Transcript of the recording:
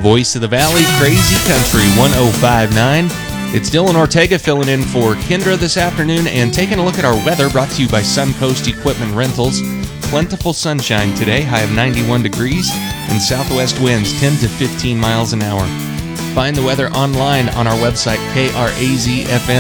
voice of the valley, Crazy Country 1059. It's Dylan Ortega filling in for Kendra this afternoon and taking a look at our weather, brought to you by Suncoast Equipment Rentals. Plentiful sunshine today, high of 91 degrees, and southwest winds 10 to 15 miles an hour. Find the weather online on our website, krazfm.com.